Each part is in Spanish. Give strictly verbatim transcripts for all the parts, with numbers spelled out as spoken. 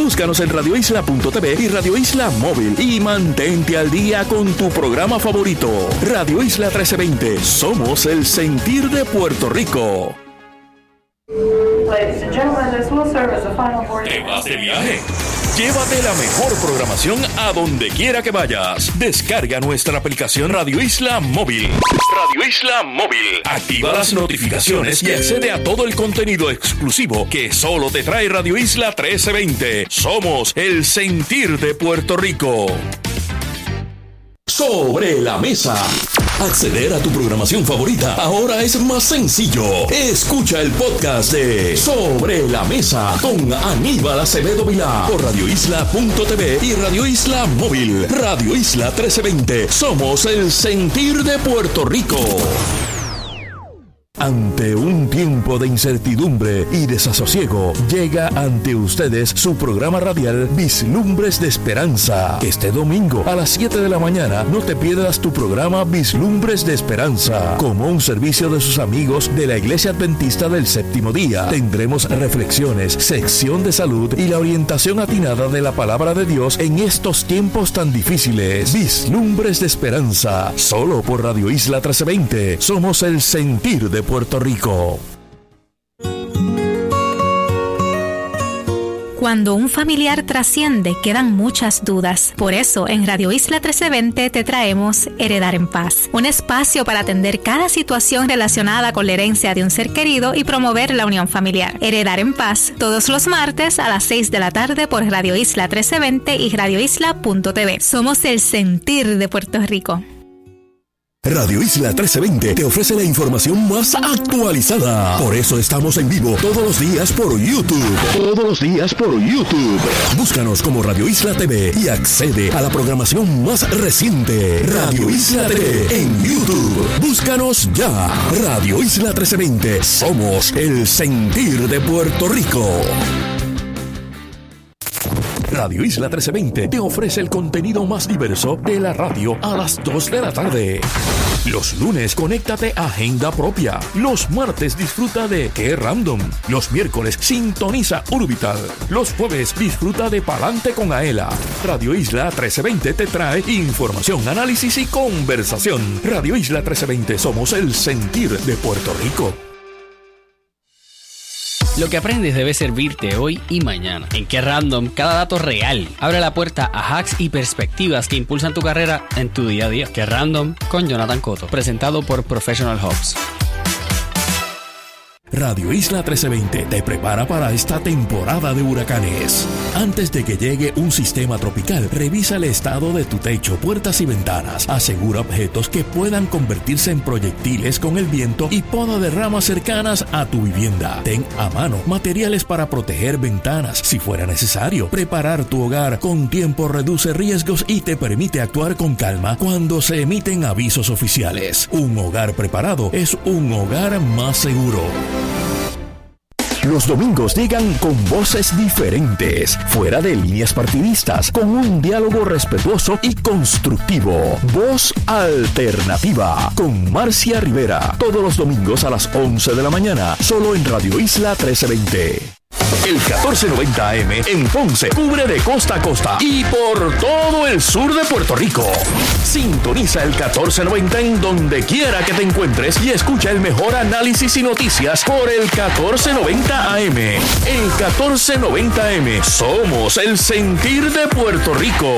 Búscanos en radio isla punto t v y Radio Isla Móvil y mantente al día con tu programa favorito. Radio Isla trece veinte, somos el sentir de Puerto Rico. Ladies and gentlemen, this will serve as the final boarding. ¿Te vas de viaje? Llévate la mejor programación a donde quiera que vayas. Descarga nuestra aplicación Radio Isla Móvil. Radio Isla Móvil. Activa las notificaciones y accede a todo el contenido exclusivo que solo te trae Radio Isla trece veinte. Somos el sentir de Puerto Rico. Sobre la mesa. Acceder a tu programación favorita ahora es más sencillo. Escucha el podcast de Sobre la Mesa con Aníbal Acevedo Vilá por radio isla punto t v y Radio Isla Móvil. Radio Isla trece veinte. Somos el sentir de Puerto Rico. Ante un tiempo de incertidumbre y desasosiego, llega ante ustedes su programa radial Vislumbres de Esperanza. Este domingo a las siete de la mañana no te pierdas tu programa Vislumbres de Esperanza. Como un servicio de sus amigos de la Iglesia Adventista del Séptimo Día, tendremos reflexiones, sección de salud y la orientación atinada de la Palabra de Dios en estos tiempos tan difíciles. Vislumbres de Esperanza, solo por Radio Isla trece veinte. Somos el sentir de Puerto Rico. Cuando un familiar trasciende, quedan muchas dudas. Por eso, en Radio Isla trece veinte te traemos Heredar en Paz, un espacio para atender cada situación relacionada con la herencia de un ser querido y promover la unión familiar. Heredar en Paz, todos los martes a las seis de la tarde por Radio Isla trece veinte y radio isla punto t v. Somos el sentir de Puerto Rico. Radio Isla trece veinte te ofrece la información más actualizada. Por eso estamos en vivo todos los días por YouTube. Todos los días por YouTube. Búscanos como Radio Isla T V y accede a la programación más reciente. Radio Isla T V en YouTube. Búscanos ya. Radio Isla trece veinte. Somos el sentir de Puerto Rico. Radio Isla trece veinte te ofrece el contenido más diverso de la radio a las dos de la tarde. Los lunes, conéctate a Agenda Propia. Los martes, disfruta de Qué Random. Los miércoles, sintoniza Urbital. Los jueves, disfruta de Palante con Aela. Radio Isla trece veinte te trae información, análisis y conversación. Radio Isla trece veinte, somos el sentir de Puerto Rico. Lo que aprendes debe servirte hoy y mañana. En Qué Random, cada dato real abre la puerta a hacks y perspectivas que impulsan tu carrera en tu día a día. Qué Random con Jonathan Cotto, presentado por Professional Hubs. Radio Isla trece veinte te prepara para esta temporada de huracanes. Antes de que llegue un sistema tropical, revisa el estado de tu techo, puertas y ventanas. Asegura objetos que puedan convertirse en proyectiles con el viento y poda de ramas cercanas a tu vivienda. Ten a mano materiales para proteger ventanas si fuera necesario. Preparar tu hogar con tiempo reduce riesgos y te permite actuar con calma cuando se emiten avisos oficiales. Un hogar preparado es un hogar más seguro. Los domingos llegan con voces diferentes, fuera de líneas partidistas, con un diálogo respetuoso y constructivo. Voz Alternativa, con Marcia Rivera, todos los domingos a las once de la mañana, solo en Radio Isla trece veinte. El catorce noventa A M en Ponce cubre de costa a costa y por todo el sur de Puerto Rico. Sintoniza el catorce noventa en donde quiera que te encuentres y escucha el mejor análisis y noticias por el catorce noventa A M. El catorce noventa A M, somos el sentir de Puerto Rico.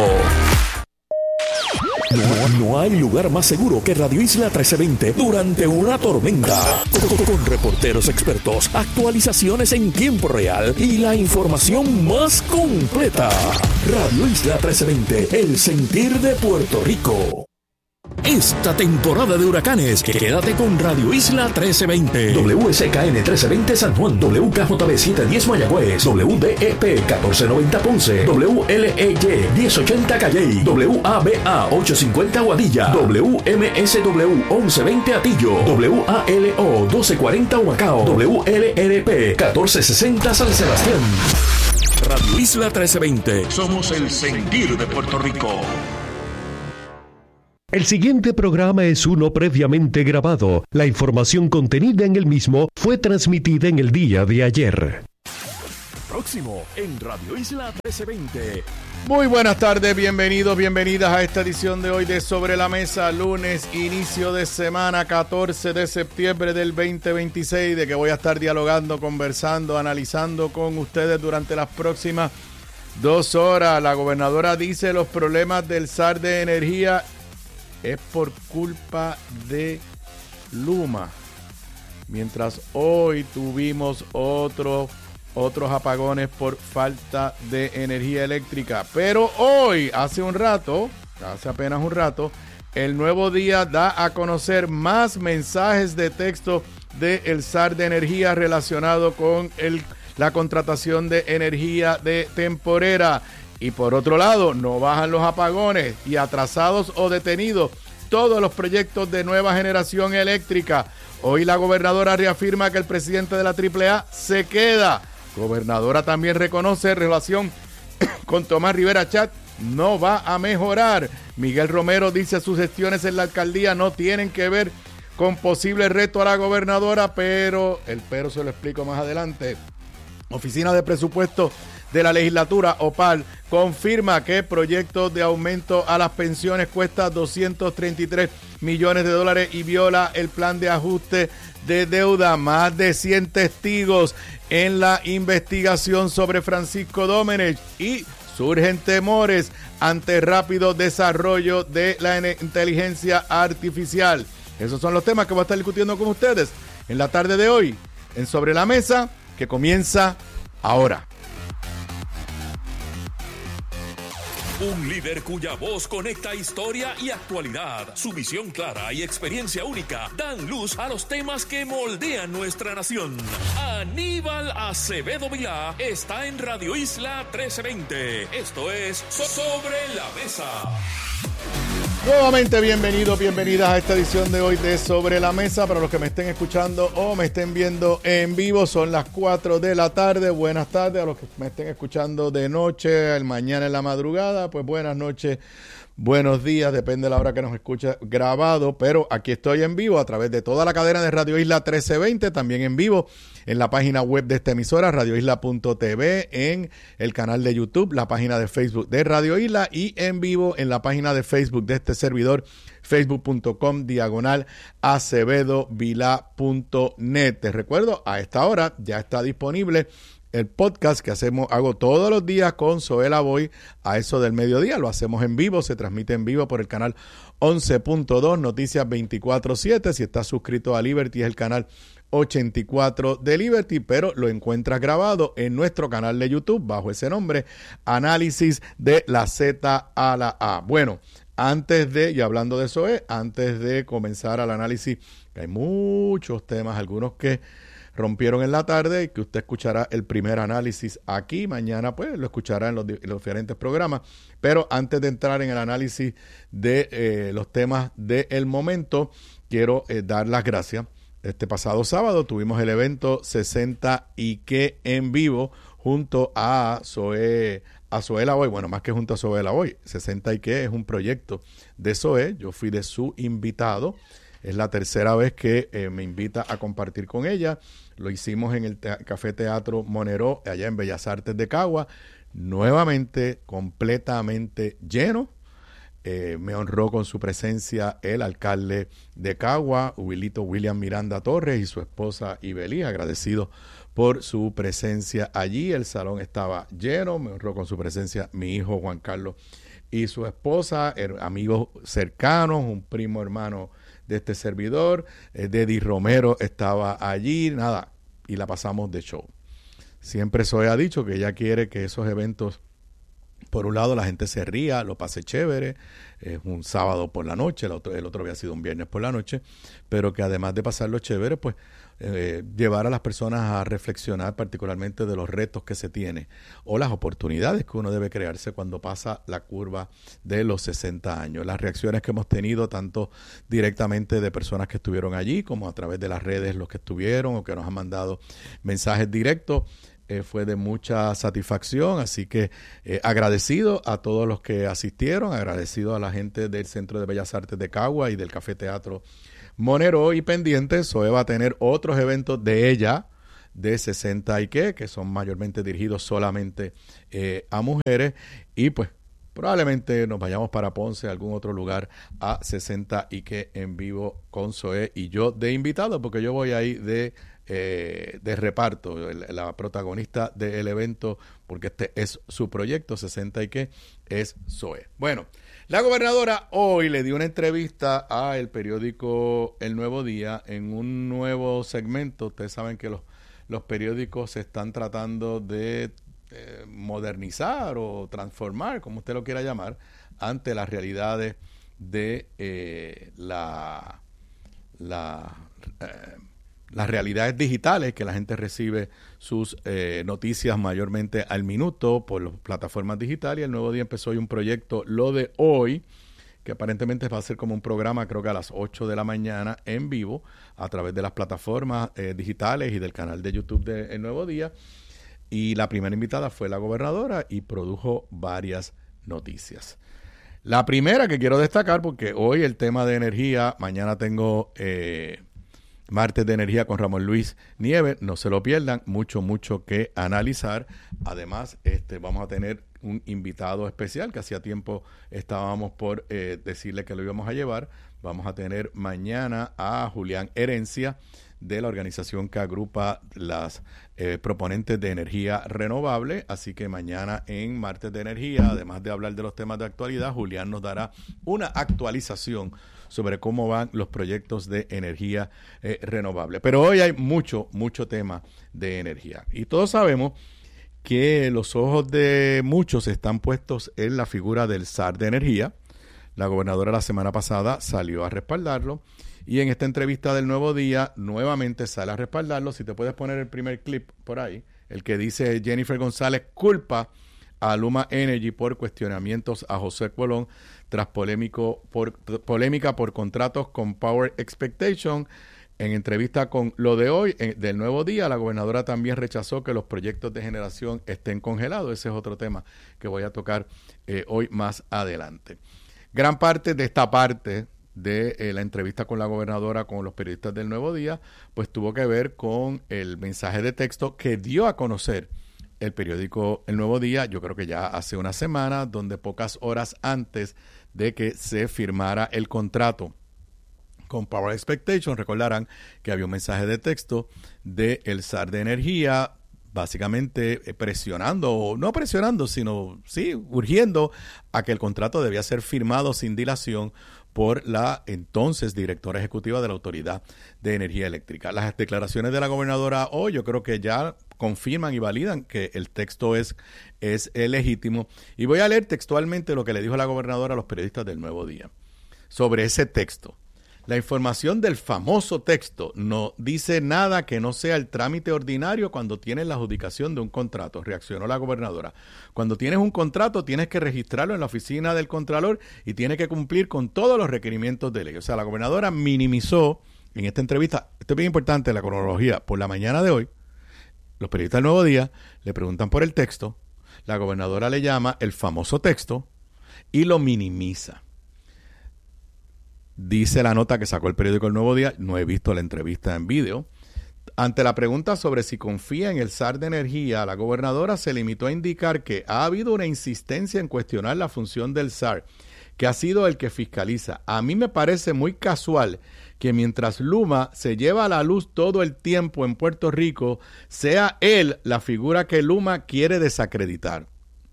No, no hay lugar más seguro que Radio Isla trece veinte durante una tormenta. Con, con reporteros expertos, actualizaciones en tiempo real y la información más completa. Radio Isla trece veinte, el sentir de Puerto Rico. Esta temporada de huracanes, quédate con Radio Isla trece veinte. W S K N trece veinte San Juan, W K J B setecientos diez Mayagüez, W D E P catorce noventa Ponce, W L E Y diez ochenta Calley, W A B A ochocientos cincuenta Aguadilla, W M S W once veinte Atillo, W A L O doce cuarenta Humacao, W L R P catorce sesenta San Sebastián. Radio Isla trece veinte, somos el sentir de Puerto Rico. El siguiente programa es uno previamente grabado. La información contenida en el mismo fue transmitida en el día de ayer. próximo en Radio Isla trece veinte. Muy buenas tardes, bienvenidos, bienvenidas a esta edición de hoy de Sobre la Mesa, lunes, inicio de semana, catorce de septiembre del veinte veintiséis, de que voy a estar dialogando, conversando, analizando con ustedes durante las próximas dos horas. La gobernadora dice los problemas del S A R de energía es por culpa de Luma. Mientras hoy tuvimos otro, otros apagones por falta de energía eléctrica. Pero hoy, hace un rato, hace apenas un rato, el Nuevo Día da a conocer más mensajes de texto del S A R de energía relacionado con el, la contratación de energía de temporera. Y por otro lado, no bajan los apagones y atrasados o detenidos todos los proyectos de nueva generación eléctrica. Hoy la gobernadora reafirma que el presidente de la triple A se queda. Gobernadora también reconoce relación con Tomás Rivera Chat no va a mejorar. Miguel Romero dice sus gestiones en la alcaldía no tienen que ver con posible reto a la gobernadora, pero el pero se lo explico más adelante. Oficina de Presupuesto de la Legislatura, OPAL, confirma que el proyecto de aumento a las pensiones cuesta doscientos treinta y tres millones de dólares y viola el plan de ajuste de deuda. Más de cien testigos en la investigación sobre Francisco Domenech y surgen temores ante rápido desarrollo de la inteligencia artificial. Esos son los temas que voy a estar discutiendo con ustedes en la tarde de hoy en Sobre la Mesa, que comienza ahora. Un líder cuya voz conecta historia y actualidad. Su visión clara y experiencia única dan luz a los temas que moldean nuestra nación. Aníbal Acevedo Vilá está en Radio Isla trece veinte. Esto es So- Sobre la Mesa. Nuevamente bienvenidos, bienvenidas a esta edición de hoy de Sobre la Mesa. Para los que me estén escuchando o me estén viendo en vivo, son las cuatro de la tarde. Buenas tardes a los que me estén escuchando de noche, el mañana en la madrugada. Pues buenas noches, buenos días, depende de la hora que nos escucha grabado. Pero aquí estoy en vivo a través de toda la cadena de Radio Isla trece veinte, también en vivo en la página web de esta emisora, radio isla punto t v, en el canal de YouTube, la página de Facebook de Radio Isla y en vivo en la página de Facebook de este servidor, facebook punto com diagonal acevedo vilá punto net. Te recuerdo, a esta hora ya está disponible el podcast que hacemos, hago todos los días con Zoela Boy a eso del mediodía. Lo hacemos en vivo, se transmite en vivo por el canal once punto dos, Noticias veinticuatro siete. Si estás suscrito a Liberty es el canal ochenta y cuatro de Liberty, pero lo encuentras grabado en nuestro canal de YouTube bajo ese nombre, Análisis de la Z a la A. Bueno, antes de, y hablando de eso es, antes de comenzar al análisis, que hay muchos temas, algunos que rompieron en la tarde y que usted escuchará el primer análisis aquí, mañana pues lo escuchará en los, en los diferentes programas, pero antes de entrar en el análisis de eh, los temas del momento, quiero eh, dar las gracias. Este pasado sábado tuvimos el evento sesenta y que en vivo junto a Zoe, a Zoela Boy, bueno, más que junto a Zoela Boy, sesenta y que es un proyecto de Zoe, yo fui de su invitado, es la tercera vez que eh, me invita a compartir con ella, lo hicimos en el te- Café Teatro Monero, allá en Bellas Artes de Cagua, nuevamente completamente lleno. Eh, me honró con su presencia el alcalde de Cagua, Wilito William Miranda Torres, y su esposa Ibelí, agradecido por su presencia allí. El salón estaba lleno, me honró con su presencia mi hijo Juan Carlos y su esposa, er, amigos cercanos, un primo hermano de este servidor, eh, Deddy Romero estaba allí, nada, y la pasamos de show. Siempre Zoe ha dicho que ella quiere que esos eventos, por un lado, la gente se ría, lo pase chévere, es un sábado por la noche, el otro, el otro había sido un viernes por la noche, pero que además de pasarlo chévere, pues eh, llevar a las personas a reflexionar particularmente de los retos que se tiene o las oportunidades que uno debe crearse cuando pasa la curva de los sesenta años. Las reacciones que hemos tenido, tanto directamente de personas que estuvieron allí, como a través de las redes los que estuvieron o que nos han mandado mensajes directos, Eh, fue de mucha satisfacción, así que eh, agradecido a todos los que asistieron, agradecido a la gente del Centro de Bellas Artes de Cagua y del Café Teatro Monero, y pendiente, Zoe va a tener otros eventos de ella, de sesenta y que, que son mayormente dirigidos solamente eh, a mujeres, y pues probablemente nos vayamos para Ponce, algún otro lugar, a sesenta y que en vivo con Zoe y yo de invitado, porque yo voy ahí de, eh, de reparto, el, la protagonista del evento, porque este es su proyecto, sesenta y que es Zoe. Bueno, la gobernadora hoy le dio una entrevista a el periódico El Nuevo Día en un nuevo segmento. Ustedes saben que los, los periódicos se están tratando de eh, modernizar o transformar, como usted lo quiera llamar, ante las realidades de eh, la, la, eh, las realidades digitales, que la gente recibe sus eh, noticias mayormente al minuto por las plataformas digitales. Y El Nuevo Día empezó hoy un proyecto, Lo de Hoy, que aparentemente va a ser como un programa, creo que a las ocho de la mañana en vivo, a través de las plataformas eh, digitales y del canal de YouTube de El Nuevo Día. Y la primera invitada fue la gobernadora y produjo varias noticias. La primera que quiero destacar, porque hoy el tema de energía, mañana tengo eh, martes de energía con Ramón Luis Nieves, no se lo pierdan, mucho, mucho que analizar. Además, este, vamos a tener un invitado especial que hacía tiempo estábamos por eh, decirle que lo íbamos a llevar. Vamos a tener mañana a Julián Herencia, de la organización que agrupa las eh, proponentes de energía renovable. Así que mañana en Martes de Energía, además de hablar de los temas de actualidad, Julián nos dará una actualización sobre cómo van los proyectos de energía eh, renovable. Pero hoy hay mucho, mucho tema de energía. Y todos sabemos que los ojos de muchos están puestos en la figura del S A R de energía. La gobernadora la semana pasada salió a respaldarlo. Y en esta entrevista del Nuevo Día, nuevamente sale a respaldarlo. Si te puedes poner el primer clip por ahí, el que dice Jennifer González culpa a Luma Energy por cuestionamientos a José Colón tras polémico por, polémica por contratos con Power Expectation. En entrevista con Lo de Hoy, en, del Nuevo Día, la gobernadora también rechazó que los proyectos de generación estén congelados. Ese es otro tema que voy a tocar eh, hoy más adelante. Gran parte de esta parte de eh, la entrevista con la gobernadora con los periodistas del Nuevo Día, pues tuvo que ver con el mensaje de texto que dio a conocer el periódico El Nuevo Día, yo creo que ya hace una semana, donde pocas horas antes de que se firmara el contrato con Power Expectation, recordarán que había un mensaje de texto del S A R de energía, básicamente presionando, o no presionando, sino sí, urgiendo a que el contrato debía ser firmado sin dilación por la entonces directora ejecutiva de la Autoridad de Energía Eléctrica. Las declaraciones de la gobernadora hoy yo creo que ya confirman y validan que el texto es, es legítimo. Y voy a leer textualmente lo que le dijo la gobernadora a los periodistas del Nuevo Día sobre ese texto. La información del famoso texto no dice nada que no sea el trámite ordinario cuando tienes la adjudicación de un contrato, reaccionó la gobernadora. Cuando tienes un contrato tienes que registrarlo en la oficina del Contralor y tiene que cumplir con todos los requerimientos de ley. O sea, la gobernadora minimizó en esta entrevista, esto es bien importante, la cronología, por la mañana de hoy, los periodistas del Nuevo Día le preguntan por el texto, la gobernadora le llama el famoso texto y lo minimiza. Dice la nota que sacó el periódico El Nuevo Día, no he visto la entrevista en vídeo. Ante la pregunta sobre si confía en el S A R de energía, la gobernadora se limitó a indicar que ha habido una insistencia en cuestionar la función del S A R, que ha sido el que fiscaliza. A mí me parece muy casual que mientras Luma se lleva a la luz todo el tiempo en Puerto Rico, sea él la figura que Luma quiere desacreditar.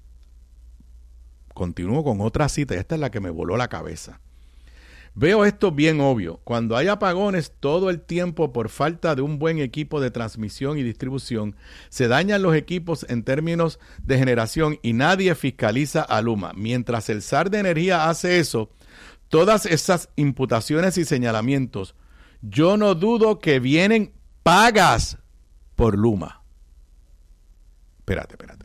Continúo con otra cita, esta es la que me voló la cabeza. Veo esto bien obvio. Cuando hay apagones todo el tiempo por falta de un buen equipo de transmisión y distribución, se dañan los equipos en términos de generación y nadie fiscaliza a Luma. Mientras el S A R de energía hace eso, todas esas imputaciones y señalamientos, yo no dudo que vienen pagas por Luma. Espérate, espérate.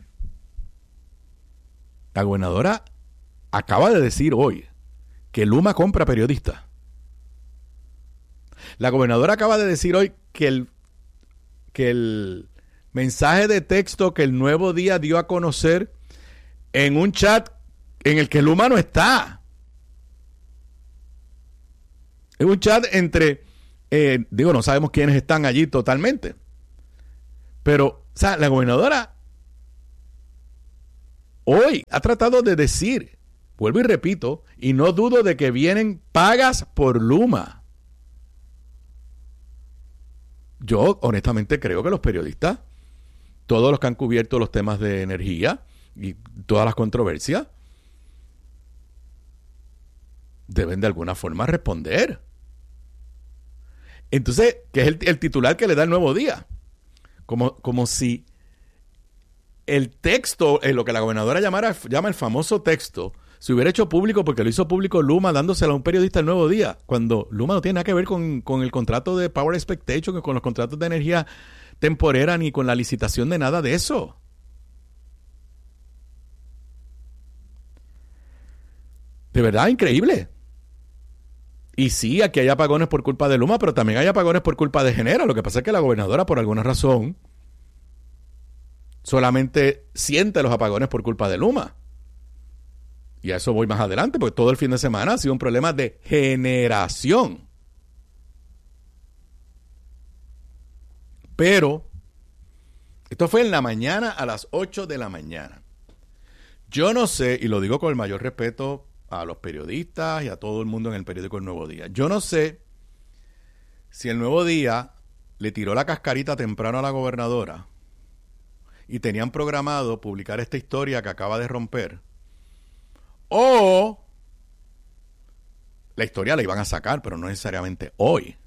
La gobernadora acaba de decir hoy que Luma compra periodistas. La gobernadora acaba de decir hoy que el, que el mensaje de texto que el Nuevo Día dio a conocer en un chat en el que Luma no está. Es un chat entre, eh, digo, no sabemos quiénes están allí totalmente, Pero, o sea, la gobernadora hoy ha tratado de decir, vuelvo y repito, y no dudo de que vienen pagas por Luma. Yo honestamente creo que los periodistas, todos los que han cubierto los temas de energía y todas las controversias, deben de alguna forma responder. Entonces, que es el, el titular que le da el Nuevo Día. Como, como si el texto, en lo que la gobernadora llamara, llama el famoso texto, se hubiera hecho público porque lo hizo público Luma dándoselo a un periodista el Nuevo Día, cuando Luma no tiene nada que ver con, con el contrato de Power Expectation, con los contratos de energía temporera, ni con la licitación de nada de eso. De verdad, increíble. Y sí, aquí hay apagones por culpa de Luma, pero también hay apagones por culpa de Genera. Lo que pasa es que la gobernadora, por alguna razón, solamente siente los apagones por culpa de Luma. Y a eso voy más adelante, porque todo el fin de semana ha sido un problema de generación. Pero, esto fue en la mañana, a las ocho de la mañana. Yo no sé, y lo digo con el mayor respeto a los periodistas y a todo el mundo en el periódico El Nuevo Día. Yo no sé si El Nuevo Día le tiró la cascarita temprano a la gobernadora y tenían programado publicar esta historia que acaba de romper, o la historia la iban a sacar, pero no necesariamente hoy.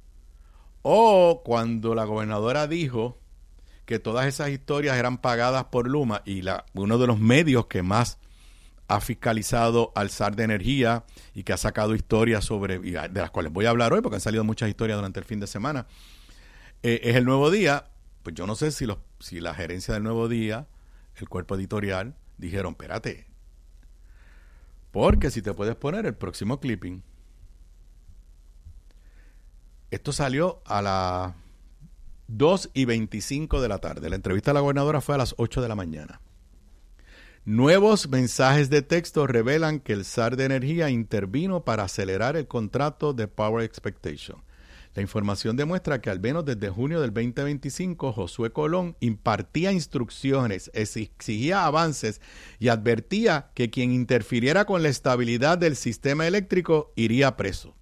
O cuando la gobernadora dijo que todas esas historias eran pagadas por Luma, y la, uno de los medios que más ha fiscalizado al S A R de Energía y que ha sacado historias sobre, de las cuales voy a hablar hoy porque han salido muchas historias durante el fin de semana, eh, es El Nuevo Día. Pues yo no sé si, los, si la gerencia del Nuevo Día, el cuerpo editorial, dijeron, espérate, porque si te puedes poner el próximo clipping. Esto salió a las dos y veinticinco de la tarde. La entrevista a la gobernadora fue a las ocho de la mañana. Nuevos mensajes de texto revelan que el S A R de Energía intervino para acelerar el contrato de Power Expectation. La información demuestra que al menos desde junio del veinte veinticinco, Josué Colón impartía instrucciones, exigía avances y advertía que quien interfiriera con la estabilidad del sistema eléctrico iría preso.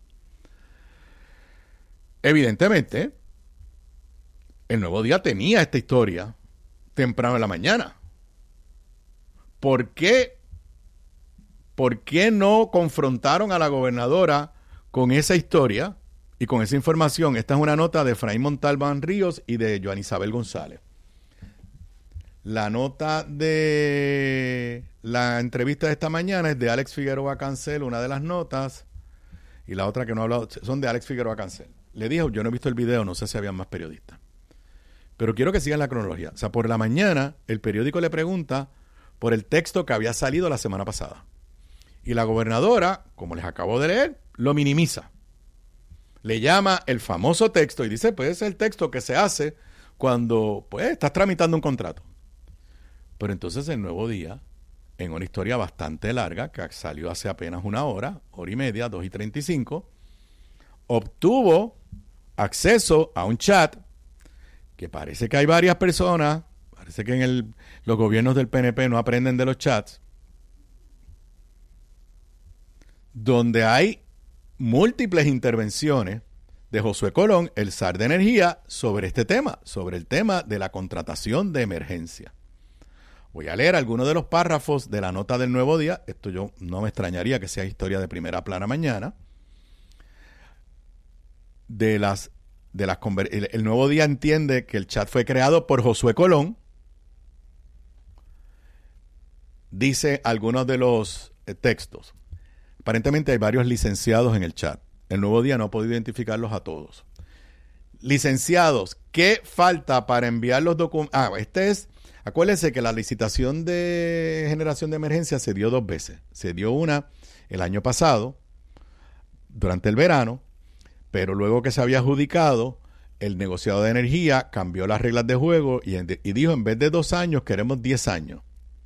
Evidentemente, El Nuevo Día tenía esta historia temprano en la mañana. ¿Por qué, ¿Por qué no confrontaron a la gobernadora con esa historia y con esa información? Esta es una nota de Efraín Montalbán Ríos y de Joan Isabel González. La nota de la entrevista de esta mañana es de Alex Figueroa Cancel, una de las notas, y la otra que no he hablado son de Alex Figueroa Cancel. Le dijo, yo no he visto el video, no sé si había más periodistas. Pero quiero que sigan la cronología. O sea, por la mañana, el periódico le pregunta por el texto que había salido la semana pasada. Y la gobernadora, como les acabo de leer, lo minimiza. Le llama el famoso texto y dice, pues es el texto que se hace cuando pues estás tramitando un contrato. Pero entonces El Nuevo Día, en una historia bastante larga, que salió hace apenas una hora, hora y media, dos y treinta y cinco, obtuvo acceso a un chat que parece que hay varias personas, parece que en el, los gobiernos del P N P no aprenden de los chats, donde hay múltiples intervenciones de Josué Colón, el S A R de Energía, sobre este tema, sobre el tema de la contratación de emergencia. Voy a leer algunos de los párrafos de la nota del Nuevo Día. Esto yo no me extrañaría que sea historia de primera plana mañana. De las, de las el, el Nuevo Día entiende que el chat fue creado por Josué Colón. Dice algunos de los eh, textos. Aparentemente hay varios licenciados en el chat. El Nuevo Día no ha podido identificarlos a todos. Licenciados, ¿qué falta para enviar los documentos? Ah, este es, acuérdense que la licitación de generación de emergencia se dio dos veces. Se dio una el año pasado, durante el verano, pero luego que se había adjudicado, el negociado de energía cambió las reglas de juego y, y dijo, en vez de dos años, queremos diez años.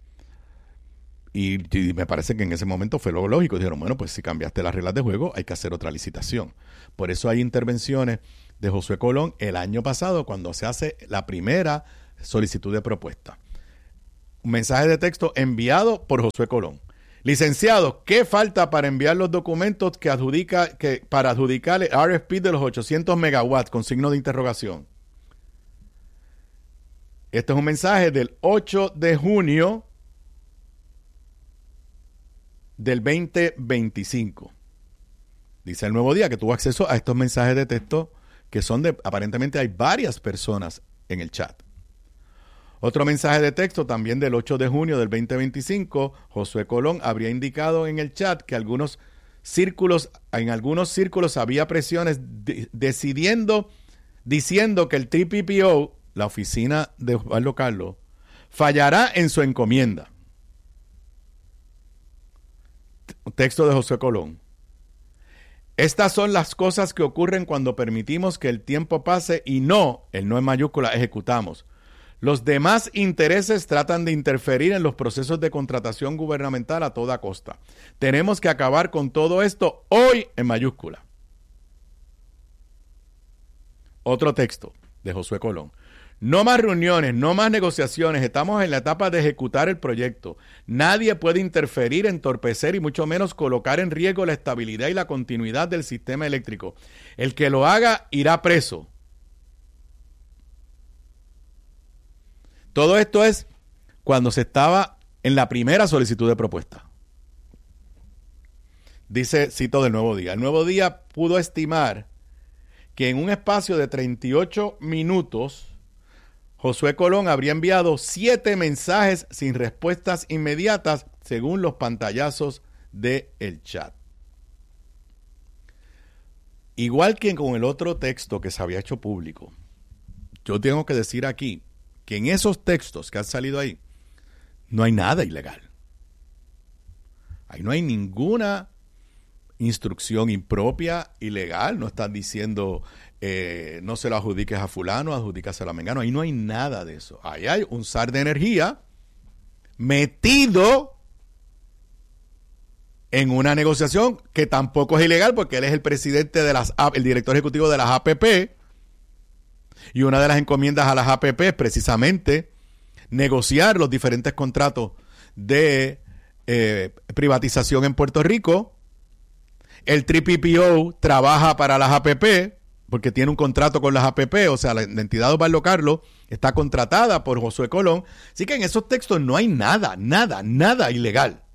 Y, y me parece que en ese momento fue lo lógico. Dijeron, bueno, pues si cambiaste las reglas de juego, hay que hacer otra licitación. Por eso hay intervenciones de Josué Colón el año pasado, cuando se hace la primera solicitud de propuesta. Un mensaje de texto enviado por Josué Colón. Licenciado, ¿qué falta para enviar los documentos que adjudica, que, para adjudicar el R F P de los ochocientos megawatts? Con signo de interrogación. Este es un mensaje del ocho de junio del veinte veinticinco. Dice El Nuevo Día que tuvo acceso a estos mensajes de texto que son de, aparentemente hay varias personas en el chat. Otro mensaje de texto también del ocho de junio del veinte veinticinco, Josué Colón habría indicado en el chat que algunos círculos, en algunos círculos había presiones de, decidiendo, diciendo que el T P P O, la oficina de Osvaldo Carlos, fallará en su encomienda. Texto de Josué Colón. Estas son las cosas que ocurren cuando permitimos que el tiempo pase y no, el no en mayúscula, ejecutamos. Los demás intereses tratan de interferir en los procesos de contratación gubernamental a toda costa. Tenemos que acabar con todo esto hoy en mayúscula. Otro texto de Josué Colón. No más reuniones, no más negociaciones. Estamos en la etapa de ejecutar el proyecto. Nadie puede interferir, entorpecer y mucho menos colocar en riesgo la estabilidad y la continuidad del sistema eléctrico. El que lo haga irá preso. Todo esto es cuando se estaba en la primera solicitud de propuesta. Dice, cito del Nuevo Día. El Nuevo Día pudo estimar que en un espacio de treinta y ocho minutos, Josué Colón habría enviado siete mensajes sin respuestas inmediatas, según los pantallazos del chat. Igual que con el otro texto que se había hecho público, yo tengo que decir aquí que en esos textos que han salido ahí, no hay nada ilegal. Ahí no hay ninguna instrucción impropia, ilegal. No están diciendo, eh, no se lo adjudiques a fulano, adjudícaselo a mengano. Ahí no hay nada de eso. Ahí hay un zar de energía metido en una negociación que tampoco es ilegal porque él es el presidente de las, el director ejecutivo de las A P P. Y una de las encomiendas a las A P P es precisamente negociar los diferentes contratos de eh, privatización en Puerto Rico. El T P P O trabaja para las A P P porque tiene un contrato con las A P P, o sea, la entidad de Osvaldo Carlos está contratada por Josué Colón. Así que en esos textos no hay nada, nada, nada ilegal.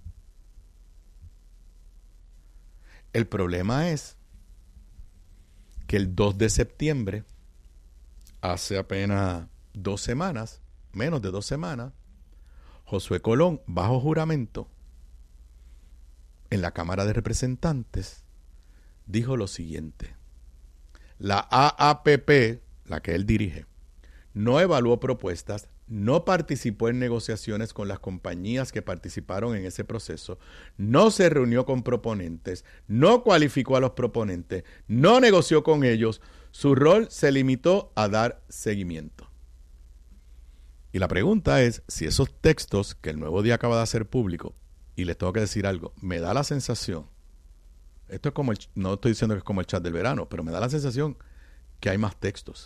El problema es que el dos de septiembre, hace apenas dos semanas, menos de dos semanas, Josué Colón, bajo juramento, en la Cámara de Representantes, dijo lo siguiente. La A A P P, la que él dirige, no evaluó propuestas, no participó en negociaciones con las compañías que participaron en ese proceso, no se reunió con proponentes, no cualificó a los proponentes, no negoció con ellos. Su rol se limitó a dar seguimiento. Y la pregunta es si esos textos que el Nuevo Día acaba de hacer público, y les tengo que decir algo, me da la sensación, esto es como el, no estoy diciendo que es como el chat del verano, pero me da la sensación que hay más textos.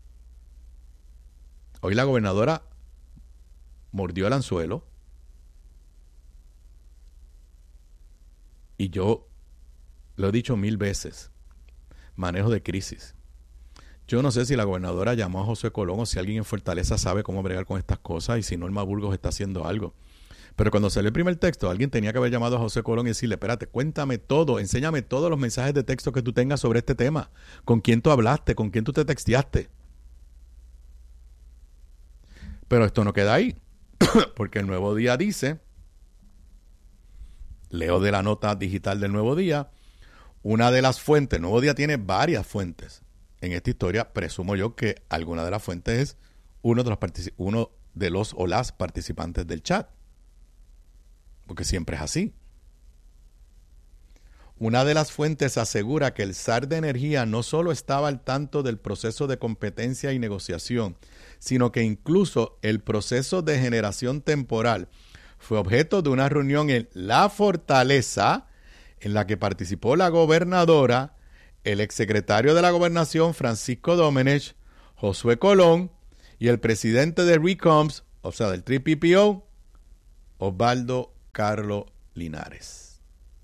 Hoy la gobernadora mordió el anzuelo y yo lo he dicho mil veces, manejo de crisis. Yo no sé si la gobernadora llamó a Josué Colón o si alguien en Fortaleza sabe cómo bregar con estas cosas y si Norma Burgos está haciendo algo. Pero cuando salió el primer texto, alguien tenía que haber llamado a Josué Colón y decirle, espérate, cuéntame todo, enséñame todos los mensajes de texto que tú tengas sobre este tema. ¿Con quién tú hablaste? ¿Con quién tú te texteaste? Pero esto no queda ahí, porque el Nuevo Día dice, leo de la nota digital del Nuevo Día, una de las fuentes, el Nuevo Día tiene varias fuentes en esta historia, presumo yo que alguna de las fuentes es uno de los, particip- uno de los o las participantes del chat, porque siempre es así. Una de las fuentes asegura que el zar de energía no solo estaba al tanto del proceso de competencia y negociación, sino que incluso el proceso de generación temporal fue objeto de una reunión en La Fortaleza en la que participó la gobernadora, el exsecretario de la Gobernación Francisco Domenech, Josué Colón Y el presidente de RECOMS, o sea, del P P O, Osvaldo Carlos Linares.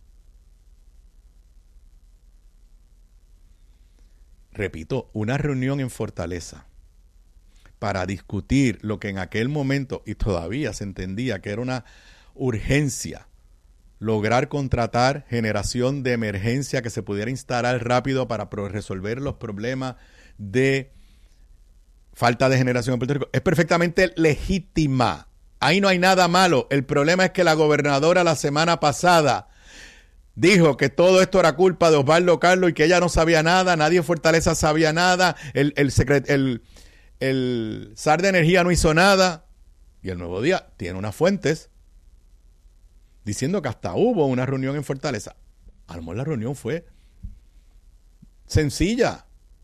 Repito, una reunión en Fortaleza para discutir lo que en aquel momento, y todavía se entendía que era una urgencia, lograr contratar generación de emergencia que se pudiera instalar rápido para resolver los problemas de falta de generación en Puerto Rico, es perfectamente legítima. Ahí no hay nada malo. El problema es que la gobernadora la semana pasada dijo que todo esto era culpa de Osvaldo Carlos y que ella no sabía nada, nadie en Fortaleza sabía nada, el, el, secret, el, el S A R de Energía no hizo nada. Y el Nuevo Día tiene unas fuentes diciendo que hasta hubo una reunión en Fortaleza. A lo mejor la reunión fue sencilla.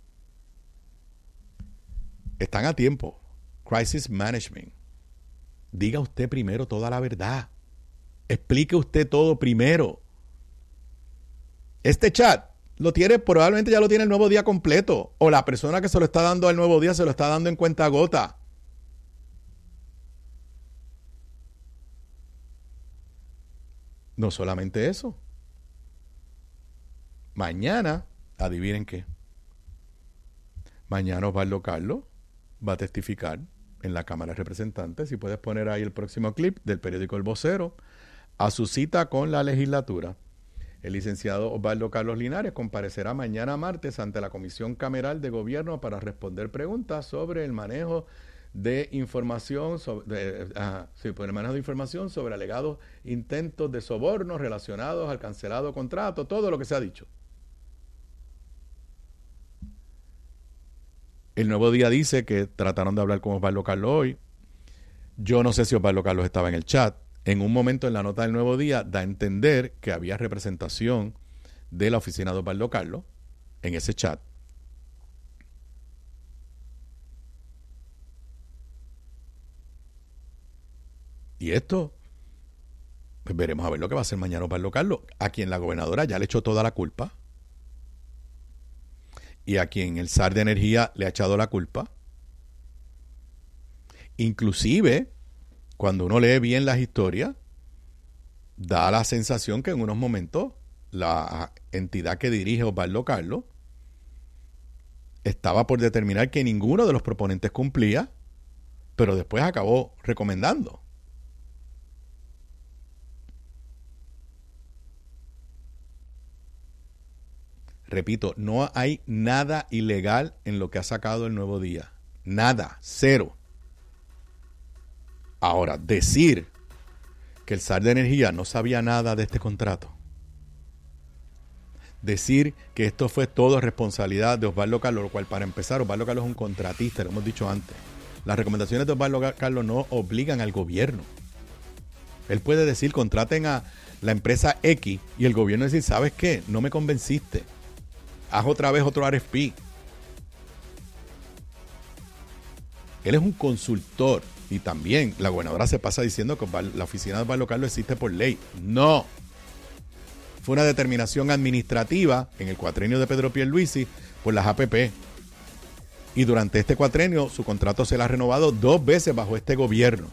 Están a tiempo. Crisis Management. Diga usted primero toda la verdad. Explique usted todo primero. Este chat lo tiene, probablemente ya lo tiene el Nuevo Día completo. O la persona que se lo está dando al Nuevo Día se lo está dando en cuentagota. No solamente eso. Mañana, adivinen qué. Mañana Osvaldo Carlos va a testificar en la Cámara de Representantes. Si puedes poner ahí el próximo clip del periódico El Vocero, a su cita con la legislatura. El licenciado Osvaldo Carlos Linares comparecerá mañana martes ante la Comisión Cameral de Gobierno para responder preguntas sobre el manejo de información sobre, de, uh, sí, por el manejo de información sobre alegados intentos de soborno relacionados al cancelado contrato, todo lo que se ha dicho. El Nuevo Día dice que trataron de hablar con Osvaldo Carlos hoy. Yo no sé si Osvaldo Carlos estaba en el chat. En un momento en la nota del Nuevo Día da a entender que había representación de la oficina de Osvaldo Carlos en ese chat. Y esto, pues veremos a ver lo que va a hacer mañana Osvaldo Carlos, a quien la gobernadora ya le echó toda la culpa. Y a quien el S A R de Energía le ha echado la culpa. Inclusive, cuando uno lee bien las historias, da la sensación que en unos momentos la entidad que dirige Osvaldo Carlos estaba por determinar que ninguno de los proponentes cumplía, pero después acabó recomendando. Repito, no hay nada ilegal en lo que ha sacado el Nuevo Día. Nada, cero. Ahora, decir que el S A R de Energía no sabía nada de este contrato, decir que esto fue todo responsabilidad de Osvaldo Carlos, lo cual, para empezar, Osvaldo Carlos es un contratista, lo hemos dicho antes. Las recomendaciones de Osvaldo Carlos no obligan al gobierno. Él puede decir, contraten a la empresa X, y el gobierno decir, ¿sabes qué? No me convenciste. Haz otra vez otro R F P. Él es un consultor. Y también la gobernadora se pasa diciendo que la oficina de Osvaldo Carlos existe por ley. No. Fue una determinación administrativa en el cuatrenio de Pedro Pierluisi por las A P P. Y durante este cuatrenio su contrato se le ha renovado dos veces bajo este gobierno.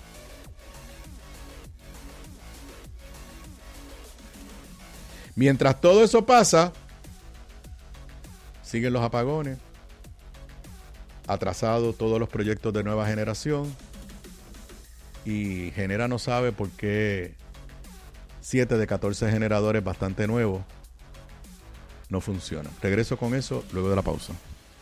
Mientras todo eso pasa, siguen los apagones, atrasados todos los proyectos de nueva generación, y Genera no sabe por qué siete de catorce generadores bastante nuevos no funcionan. Regreso con eso luego de la pausa.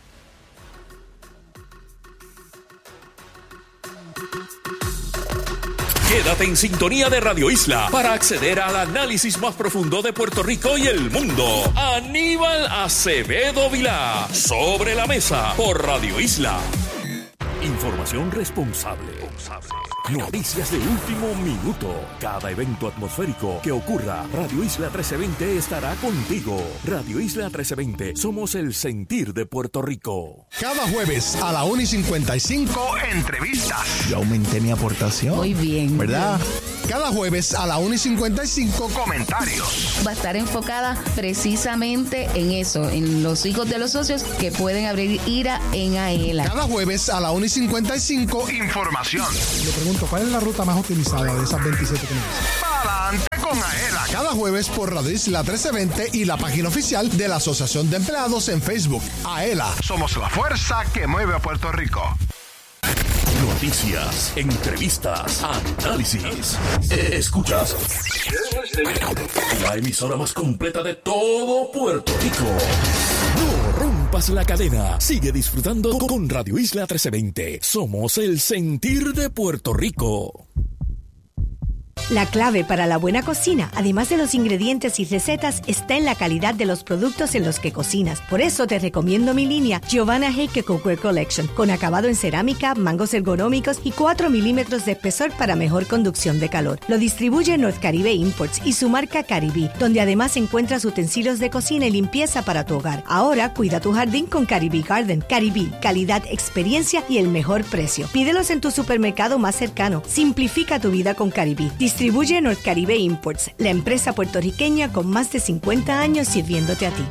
Quédate en sintonía de Radio Isla para acceder al análisis más profundo de Puerto Rico y el mundo. Aníbal Acevedo Vilá, Sobre la Mesa, por Radio Isla. Información responsable. Noticias de último minuto. Cada evento atmosférico que ocurra, Radio Isla trece veinte estará contigo. Radio Isla trece veinte, somos el sentir de Puerto Rico. Cada jueves a la una y cincuenta y cinco, entrevistas. Yo aumenté mi aportación. Muy bien. ¿Verdad? cada jueves a la una y cincuenta y cinco. Comentarios. Va a estar enfocada precisamente en eso, en los hijos de los socios que pueden abrir IRA en AELA. Cada jueves a la una y cincuenta y cinco. Información. Le pregunto, ¿cuál es la ruta más utilizada de esas veintisiete que me dicen? Adelante con AELA. Cada jueves por Radio Isla trece veinte y la página oficial de la Asociación de Empleados en Facebook. AELA. Somos la fuerza que mueve a Puerto Rico. Noticias, entrevistas, análisis. Escuchas la emisora más completa de todo Puerto Rico. No rompas la cadena. Sigue disfrutando con Radio Isla trece veinte. Somos el sentir de Puerto Rico. La clave para la buena cocina, además de los ingredientes y recetas, está en la calidad de los productos en los que cocinas. Por eso te recomiendo mi línea Giovanna Heike Cookware Collection, con acabado en cerámica, mangos ergonómicos y cuatro milímetros de espesor para mejor conducción de calor. Lo distribuye North Caribe Imports y su marca Caribe, donde además encuentras utensilios de cocina y limpieza para tu hogar. Ahora cuida tu jardín con Caribe Garden. Caribe, calidad, experiencia y el mejor precio. Pídelos en tu supermercado más cercano. Simplifica tu vida con Caribe. Distribuye North Caribe Imports, la empresa puertorriqueña con más de cincuenta años sirviéndote a ti.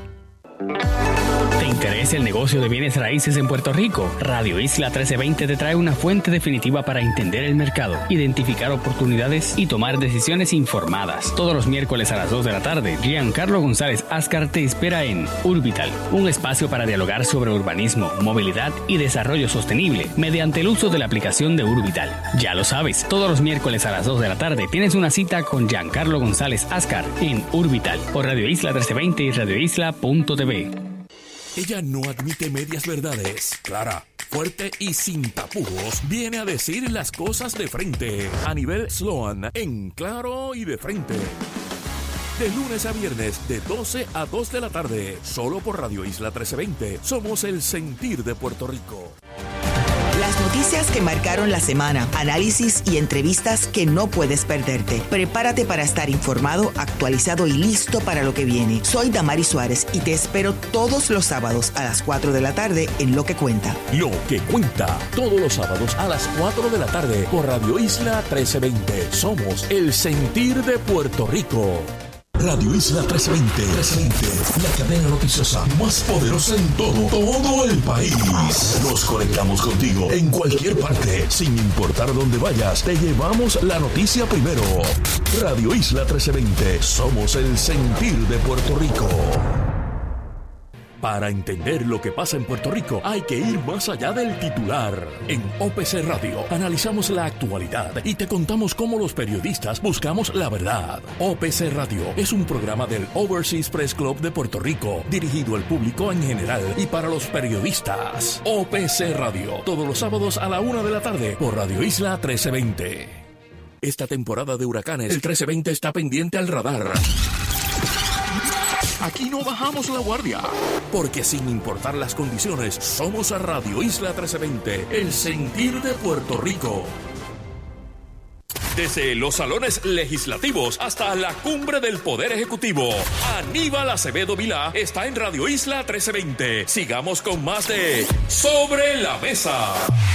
¿Te interesa el negocio de bienes raíces en Puerto Rico? Radio Isla trece veinte te trae una fuente definitiva para entender el mercado, identificar oportunidades y tomar decisiones informadas. Todos los miércoles a las dos de la tarde, Giancarlo González Ascar te espera en Urbital, un espacio para dialogar sobre urbanismo, movilidad y desarrollo sostenible mediante el uso de la aplicación de Urbital. Ya lo sabes, todos los miércoles a las dos de la tarde tienes una cita con Giancarlo González Ascar en Urbital por Radio Isla trece veinte y radio isla punto t v. Ella no admite medias verdades. Clara, fuerte y sin tapujos, viene a decir las cosas de frente. A nivel Sloan, en Claro y de Frente. De lunes a viernes, de doce a dos de la tarde. Solo por Radio Isla trece veinte. Somos el sentir de Puerto Rico. Las noticias que marcaron la semana, análisis y entrevistas que no puedes perderte. Prepárate para estar informado, actualizado y listo para lo que viene. Soy Damari Suárez y te espero todos los sábados a las cuatro de la tarde en Lo que Cuenta. Lo que Cuenta, todos los sábados a las cuatro de la tarde por Radio Isla trece veinte. Somos el sentir de Puerto Rico. Radio Isla trece veinte, la cadena noticiosa más poderosa en todo, todo el país. Nos conectamos contigo en cualquier parte, sin importar dónde vayas. Te llevamos la noticia primero. Radio Isla trece veinte, somos el sentir de Puerto Rico. Para entender lo que pasa en Puerto Rico, hay que ir más allá del titular. En O P C Radio analizamos la actualidad y te contamos cómo los periodistas buscamos la verdad. O P C Radio es un programa del Overseas Press Club de Puerto Rico, dirigido al público en general y para los periodistas. O P C Radio, todos los sábados a la una de la tarde por Radio Isla trece veinte. Esta temporada de huracanes, el trece veinte está pendiente al radar. Aquí no bajamos la guardia, porque sin importar las condiciones, somos a Radio Isla trece veinte, el sentir de Puerto Rico. Desde los salones legislativos hasta la cumbre del Poder Ejecutivo, Aníbal Acevedo Vilá está en Radio Isla trece veinte. Sigamos con más de Sobre la Mesa.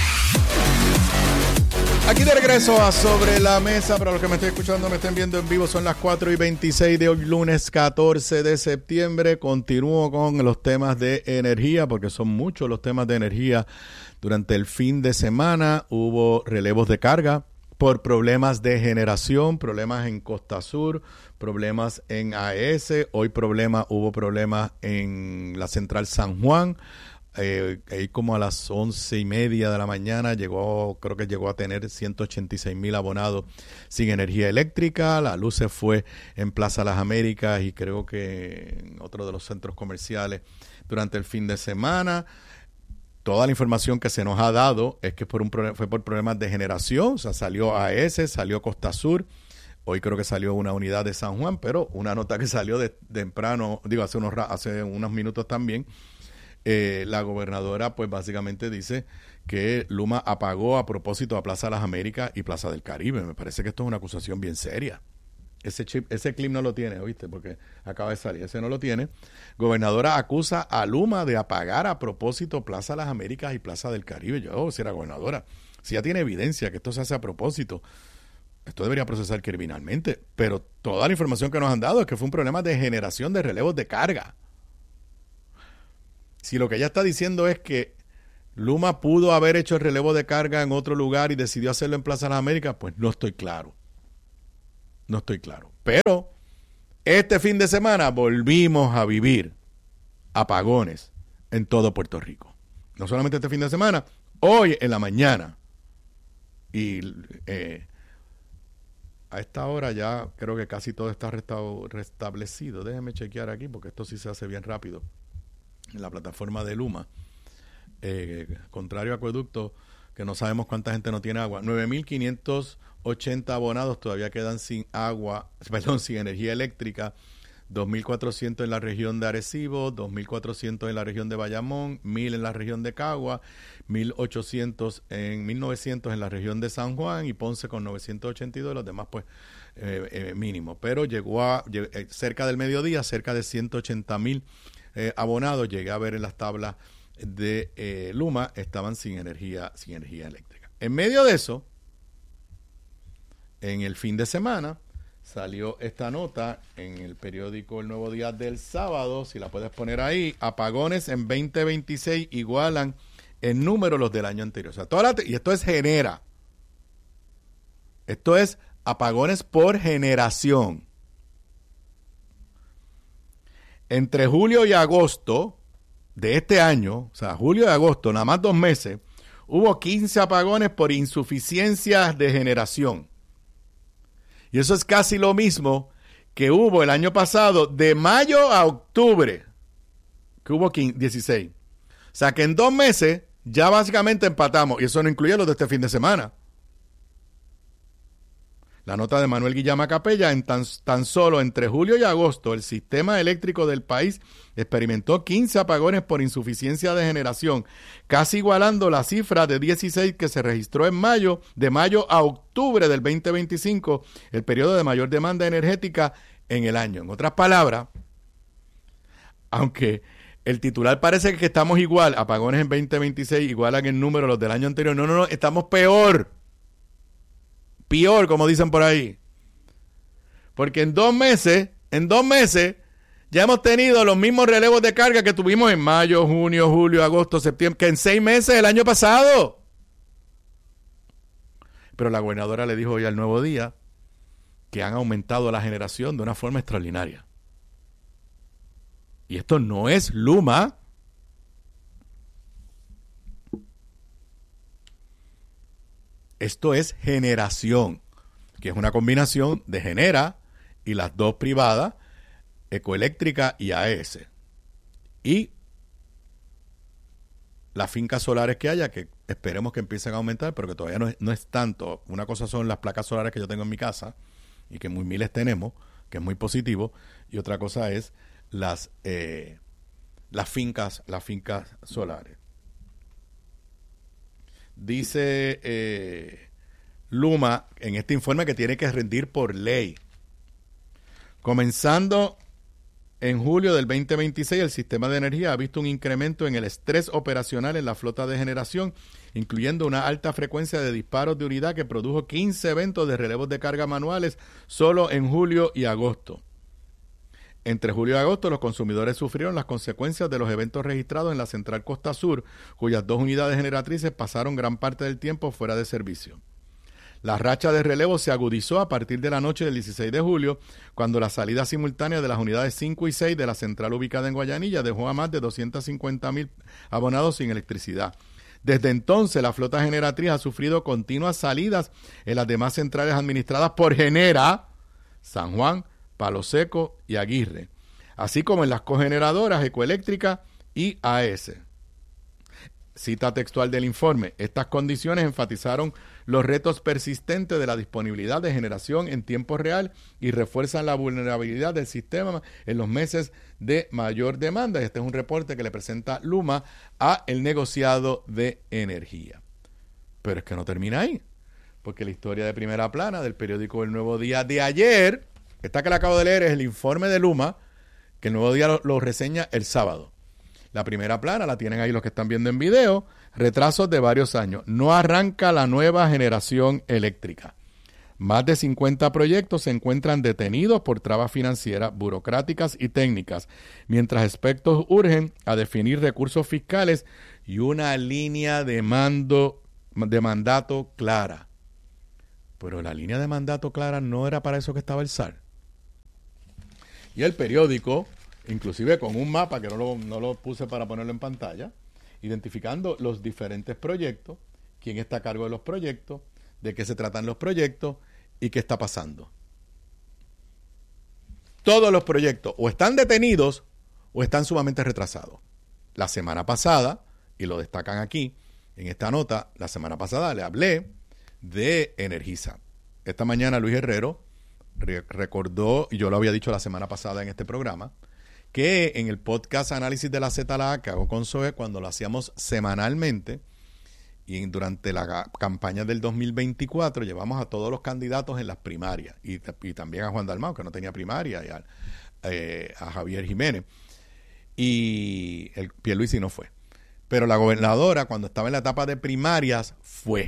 Aquí de regreso a Sobre la Mesa. Para los que me estén escuchando, me estén viendo en vivo, son las cuatro y veintiséis de hoy, lunes catorce de septiembre. Continúo con los temas de energía, porque son muchos los temas de energía. Durante el fin de semana hubo relevos de carga por problemas de generación, problemas en Costa Sur, problemas en A E S. Hoy problema, hubo problemas en la Central San Juan. Eh, ahí como a las once y media de la mañana llegó, creo que llegó a tener ciento ochenta y seis mil abonados sin energía eléctrica. La luz se fue en Plaza Las Américas y creo que en otro de los centros comerciales durante el fin de semana. Toda la información que se nos ha dado es que por un fue por problemas de generación. O sea, salió A E S, salió Costa Sur. Hoy creo que salió una unidad de San Juan, pero una nota que salió de, de temprano, digo, hace unos, hace unos minutos también. Eh, la gobernadora pues básicamente dice que Luma apagó a propósito a Plaza Las Américas y Plaza del Caribe. Me parece que esto es una acusación bien seria. Ese chip, ese clip no lo tiene, ¿oíste? Porque acaba de salir, ese no lo tiene. Gobernadora acusa a Luma de apagar a propósito Plaza Las Américas y Plaza del Caribe. Yo, si era gobernadora, si ya tiene evidencia que esto se hace a propósito, esto debería procesar criminalmente, pero toda la información que nos han dado es que fue un problema de generación de relevos de carga. Si lo que ella está diciendo es que Luma pudo haber hecho el relevo de carga en otro lugar y decidió hacerlo en Plaza de las Américas, pues no estoy claro. No estoy claro. Pero este fin de semana volvimos a vivir apagones en todo Puerto Rico. No solamente este fin de semana, hoy en la mañana. Y eh, a esta hora ya creo que casi todo está resta- restablecido. Déjenme chequear aquí porque esto sí se hace bien rápido. En la plataforma de Luma. Eh, contrario a Acueducto, que no sabemos cuánta gente no tiene agua. nueve mil quinientos ochenta abonados todavía quedan sin agua, perdón, sin energía eléctrica. dos mil cuatrocientos en la región de Arecibo, dos mil cuatrocientos en la región de Bayamón, mil en la región de Cagua, mil ochocientos en mil novecientos en la región de San Juan y Ponce con novecientos ochenta y dos, los demás pues eh, eh, mínimo. Pero llegó a llegó, eh, cerca del mediodía, cerca de ciento ochenta mil eh, abonados, llegué a ver en las tablas de eh, Luma, estaban sin energía, sin energía eléctrica. En medio de eso, en el fin de semana, salió esta nota en el periódico El Nuevo Día del sábado, si la puedes poner ahí, apagones en veinte veintiséis igualan en número los del año anterior. O sea, toda la, y esto es genera. Esto es apagones por generación. Entre julio y agosto de este año, o sea, julio y agosto, nada más dos meses, hubo quince apagones por insuficiencias de generación. Y eso es casi lo mismo que hubo el año pasado, de mayo a octubre, que hubo dieciséis. O sea, que en dos meses ya básicamente empatamos, y eso no incluye los de este fin de semana. La nota de Manuel Guillama Capella, en tan, tan solo entre julio y agosto, el sistema eléctrico del país experimentó quince apagones por insuficiencia de generación, casi igualando la cifra de dieciséis que se registró en mayo, de mayo a octubre del veinte veinticinco, el periodo de mayor demanda energética en el año. En otras palabras, aunque el titular parece que estamos igual, apagones en veinte veintiséis igualan el número los del año anterior, no, no, no, estamos peor. Peor, como dicen por ahí. Porque en dos meses, en dos meses, ya hemos tenido los mismos relevos de carga que tuvimos en mayo, junio, julio, agosto, septiembre, que en seis meses el año pasado. Pero la gobernadora le dijo hoy al Nuevo Día que han aumentado la generación de una forma extraordinaria. Y esto no es Luma. Esto es generación, que es una combinación de Genera y las dos privadas, Ecoeléctrica y A E S. Y las fincas solares que haya, que esperemos que empiecen a aumentar, pero que todavía no es, no es tanto. Una cosa son las placas solares que yo tengo en mi casa y que muy miles tenemos, que es muy positivo, y otra cosa es las, eh, las fincas, las fincas solares. Dice eh, Luma en este informe que tiene que rendir por ley. Comenzando en julio del veinte veintiséis, el sistema de energía ha visto un incremento en el estrés operacional en la flota de generación, incluyendo una alta frecuencia de disparos de unidad que produjo quince eventos de relevos de carga manuales solo en julio y agosto. Entre julio y agosto, los consumidores sufrieron las consecuencias de los eventos registrados en la Central Costa Sur, cuyas dos unidades generatrices pasaron gran parte del tiempo fuera de servicio. La racha de relevo se agudizó a partir de la noche del dieciséis de julio, cuando la salida simultánea de las unidades cinco y seis de la central ubicada en Guayanilla dejó a más de doscientos cincuenta mil abonados sin electricidad. Desde entonces, la flota generatriz ha sufrido continuas salidas en las demás centrales administradas por Genera, San Juan, Palo Seco y Aguirre, así como en las cogeneradoras Ecoeléctrica y A E S. Cita textual del informe: estas condiciones enfatizaron los retos persistentes de la disponibilidad de generación en tiempo real y refuerzan la vulnerabilidad del sistema en los meses de mayor demanda. Este es un reporte que le presenta Luma a el negociado de energía. Pero es que no termina ahí, porque la historia de primera plana del periódico El Nuevo Día de ayer, esta que le acabo de leer, es el informe de Luma, que el Nuevo Día lo, lo reseña el sábado. La primera plana la tienen ahí los que están viendo en video. Retrasos de varios años. No arranca la nueva generación eléctrica. Más de cincuenta proyectos se encuentran detenidos por trabas financieras, burocráticas y técnicas, mientras expertos urgen a definir recursos fiscales y una línea de mando de mandato clara. Pero la línea de mandato clara no era para eso que estaba el S A R. Y el periódico, inclusive con un mapa que no lo, no lo puse para ponerlo en pantalla, identificando los diferentes proyectos, quién está a cargo de los proyectos, de qué se tratan los proyectos y qué está pasando. Todos los proyectos o están detenidos o están sumamente retrasados. La semana pasada, y lo destacan aquí, en esta nota, la semana pasada le hablé de Energisa. Esta mañana Luis Herrero re- recordó, y yo lo había dicho la semana pasada en este programa, que en el podcast Análisis de la Z L A que hago con Zoe, cuando lo hacíamos semanalmente, y en, durante la campaña del dos mil veinticuatro, llevamos a todos los candidatos en las primarias, y, y también a Juan Dalmau, que no tenía primaria, y a, eh, a Javier Jiménez, y el Pierluisi no fue. Pero la gobernadora, cuando estaba en la etapa de primarias, fue.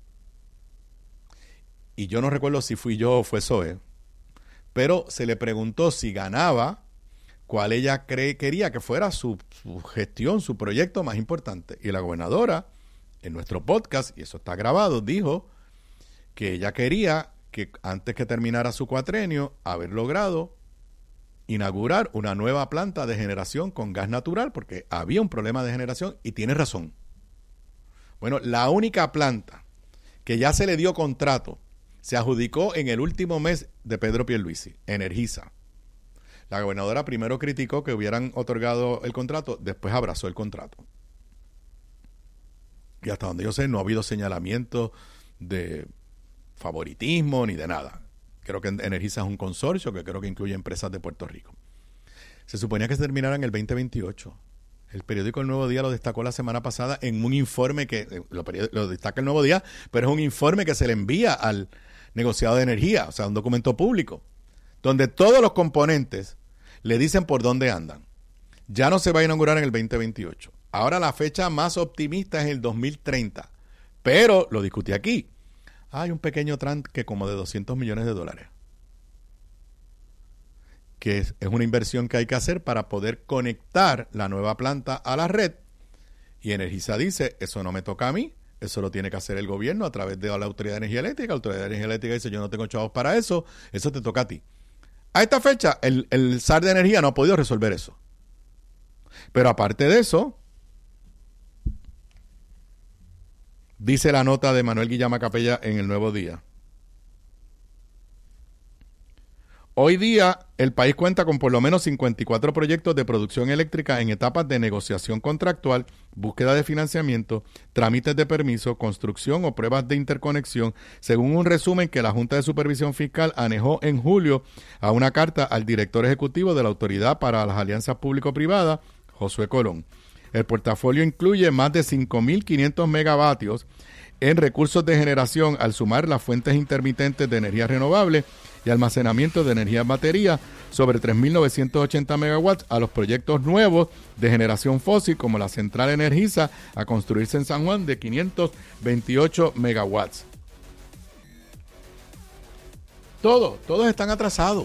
Y yo no recuerdo si fui yo o fue Zoe, pero se le preguntó si ganaba, cuál ella cree, quería que fuera su, su gestión, su proyecto más importante. Y la gobernadora, en nuestro podcast, y eso está grabado, dijo que ella quería que antes que terminara su cuatrenio, haber logrado inaugurar una nueva planta de generación con gas natural, porque había un problema de generación, y tiene razón. Bueno, la única planta que ya se le dio contrato se adjudicó en el último mes de Pedro Pierluisi, Energisa. La gobernadora primero criticó que hubieran otorgado el contrato, después abrazó el contrato. Y hasta donde yo sé, no ha habido señalamiento de favoritismo ni de nada. Creo que Energisa es un consorcio que creo que incluye empresas de Puerto Rico. Se suponía que se terminara en el veinte veintiocho. El periódico El Nuevo Día lo destacó la semana pasada en un informe que, lo, lo destaca El Nuevo Día, pero es un informe que se le envía al negociado de energía, o sea, un documento público, donde todos los componentes le dicen por dónde andan. Ya no se va a inaugurar en el veinte veintiocho. Ahora la fecha más optimista es el dos mil treinta, pero lo discutí aquí. Hay un pequeño tranque como de doscientos millones de dólares, que es, es una inversión que hay que hacer para poder conectar la nueva planta a la red. Y Energisa dice, eso no me toca a mí, eso lo tiene que hacer el gobierno a través de la Autoridad de Energía Eléctrica. La Autoridad de Energía Eléctrica dice, yo no tengo chavos para eso, eso te toca a ti. A esta fecha, el, el S A R de Energía no ha podido resolver eso. Pero aparte de eso, dice la nota de Manuel Guillama Capella en El Nuevo Día. Hoy día, el país cuenta con por lo menos cincuenta y cuatro proyectos de producción eléctrica en etapas de negociación contractual, búsqueda de financiamiento, trámites de permiso, construcción o pruebas de interconexión, según un resumen que la Junta de Supervisión Fiscal anejó en julio a una carta al director ejecutivo de la Autoridad para las Alianzas Público-Privadas, Josué Colón. El portafolio incluye más de cinco mil quinientos megavatios en recursos de generación al sumar las fuentes intermitentes de energía renovable y almacenamiento de energía en batería, sobre tres mil novecientos ochenta megawatts a los proyectos nuevos de generación fósil como la central Energisa a construirse en San Juan de quinientos veintiocho megawatts. Todos, todos están atrasados.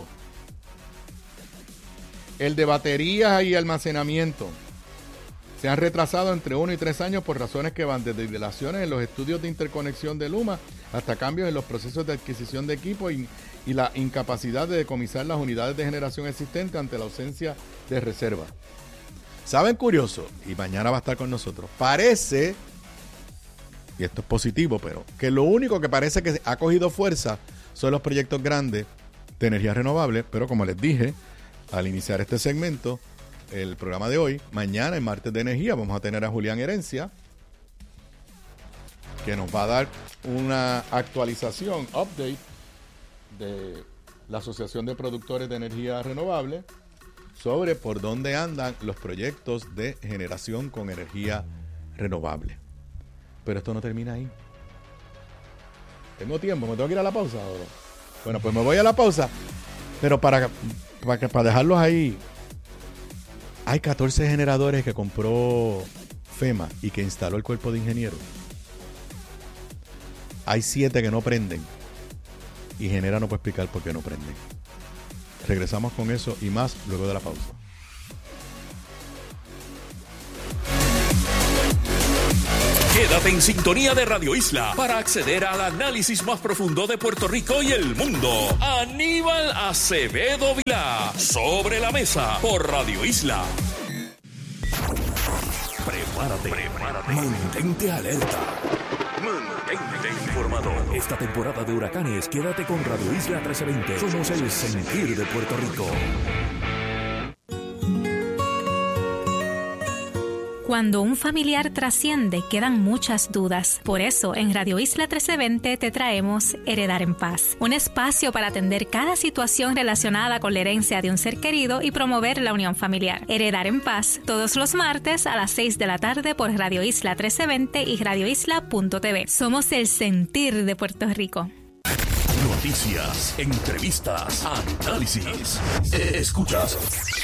El de baterías y almacenamiento se han retrasado entre uno y tres años por razones que van desde dilaciones en los estudios de interconexión de Luma hasta cambios en los procesos de adquisición de equipo y, y la incapacidad de decomisar las unidades de generación existentes ante la ausencia de reserva. ¿Saben curioso? Y mañana va a estar con nosotros. Parece, y esto es positivo, pero que lo único que parece que ha cogido fuerza son los proyectos grandes de energía renovable, pero como les dije al iniciar este segmento, el programa de hoy, mañana en Martes de Energía vamos a tener a Julián Herencia, que nos va a dar una actualización, update de la Asociación de Productores de Energía Renovable sobre por dónde andan los proyectos de generación con energía renovable. Pero esto no termina ahí. ¿Tengo tiempo? ¿Me tengo que ir a la pausa? Bueno, pues me voy a la pausa, pero para, para, para dejarlos ahí. Hay catorce generadores que compró FEMA y que instaló el cuerpo de ingenieros. Hay siete que no prenden. y Genera no puede explicar por qué no prende. Regresamos con eso y más luego de la pausa. Quédate en sintonía de Radio Isla para acceder al análisis más profundo de Puerto Rico y el mundo. Aníbal Acevedo Vilá, Sobre la Mesa, por Radio Isla. Prepárate, prepárate. Mantente alerta. Mantente informado. Esta temporada de huracanes, quédate con Radio Isla trece veinte. Somos el sentir de Puerto Rico. Cuando un familiar trasciende, quedan muchas dudas. Por eso, en Radio Isla trece veinte te traemos Heredar en Paz, un espacio para atender cada situación relacionada con la herencia de un ser querido y promover la unión familiar. Heredar en Paz, todos los martes a las seis de la tarde por Radio Isla trece veinte y radio isla punto t v. Somos el sentir de Puerto Rico. Noticias, entrevistas, análisis. Escuchas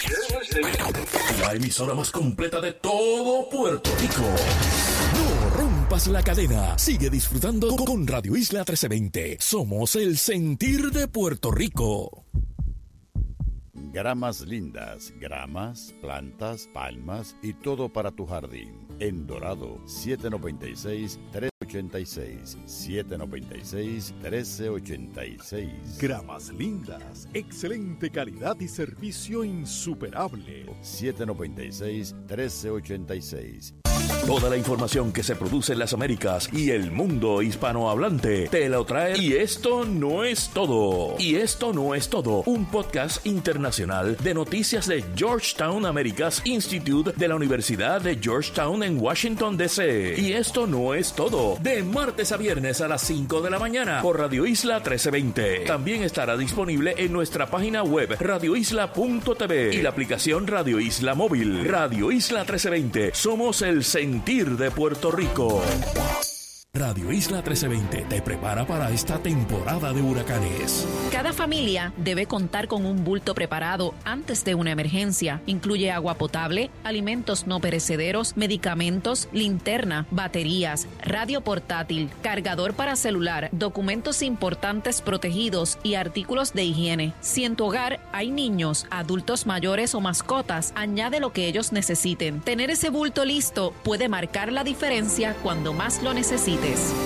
la emisora más completa de todo Puerto Rico. No rompas la cadena. Sigue disfrutando con Radio Isla trece veinte. Somos el sentir de Puerto Rico. Gramas lindas, gramas, plantas, palmas y todo para tu jardín. En Dorado, siete noventa y seis, trece ochenta y seis. siete noventa y seis, trece ochenta y seis. Gramas lindas, excelente calidad y servicio insuperable. siete noventa y seis, trece ochenta y seis. Toda la información que se produce en las Américas y el mundo hispanohablante te lo trae. Y esto no es todo. Y esto no es todo. Un podcast internacional de noticias de Georgetown Americas Institute de la Universidad de Georgetown en Washington, D C Y esto no es todo. De martes a viernes a las cinco de la mañana por Radio Isla trece veinte. También estará disponible en nuestra página web radio isla punto t v y la aplicación Radio Isla Móvil. Radio Isla trece veinte. Somos el sentir de Puerto Rico. Radio Isla trece veinte te prepara para esta temporada de huracanes. Cada familia debe contar con un bulto preparado antes de una emergencia. Incluye agua potable, alimentos no perecederos, medicamentos, linterna, baterías, radio portátil, cargador para celular, documentos importantes protegidos y artículos de higiene. Si en tu hogar hay niños, adultos mayores o mascotas, añade lo que ellos necesiten. Tener ese bulto listo puede marcar la diferencia cuando más lo necesites.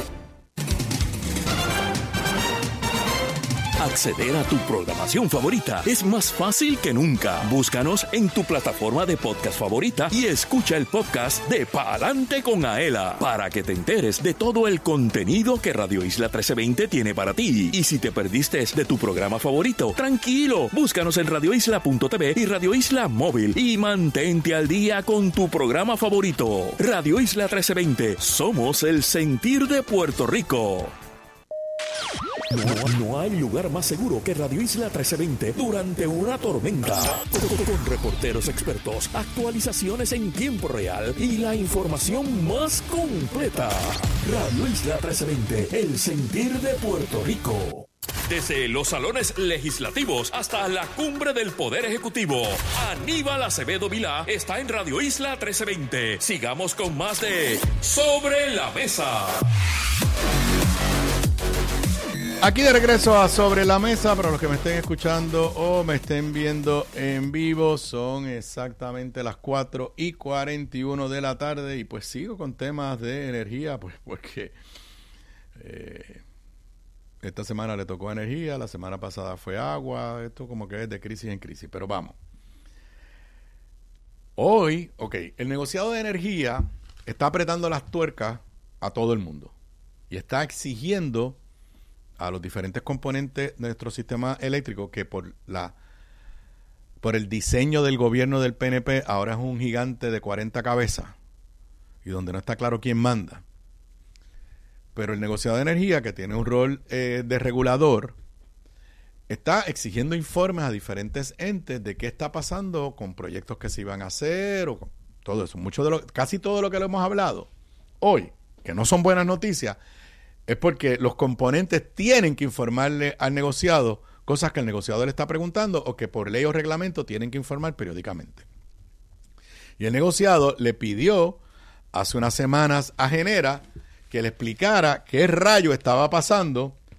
Acceder a tu programación favorita es más fácil que nunca. Búscanos en tu plataforma de podcast favorita y escucha el podcast de Pa'lante con Aela para que te enteres de todo el contenido que Radio Isla trece veinte tiene para ti. Y si te perdiste de tu programa favorito, tranquilo, búscanos en radio isla punto t v y Radio Isla Móvil y mantente al día con tu programa favorito. Radio Isla trece veinte, somos el sentir de Puerto Rico. No, no hay lugar más seguro que Radio Isla trece veinte durante una tormenta. Con, con reporteros expertos, actualizaciones en tiempo real y la información más completa. Radio Isla trece veinte, el sentir de Puerto Rico. Desde los salones legislativos hasta la cumbre del Poder Ejecutivo, Aníbal Acevedo Vilá está en Radio Isla trece veinte. Sigamos con más de Sobre la Mesa. Aquí de regreso a Sobre la Mesa, para los que me estén escuchando o me estén viendo en vivo, son exactamente las cuatro y cuarenta y uno de la tarde y pues sigo con temas de energía, pues porque eh, esta semana le tocó energía, la semana pasada fue agua, esto como que es de crisis en crisis, pero vamos. Hoy, ok, el negociado de energía está apretando las tuercas a todo el mundo y está exigiendo a los diferentes componentes de nuestro sistema eléctrico que por la por el diseño del gobierno del P N P ahora es un gigante de cuarenta cabezas y donde no está claro quién manda. Pero el negociado de energía, que tiene un rol eh, de regulador, está exigiendo informes a diferentes entes de qué está pasando con proyectos que se iban a hacer o con todo eso. Mucho de lo, casi todo lo que le hemos hablado hoy, que no son buenas noticias, es porque los componentes tienen que informarle al negociado cosas que el negociado le está preguntando o que por ley o reglamento tienen que informar periódicamente. Y el negociado le pidió hace unas semanas a Genera que le explicara qué rayo estaba pasando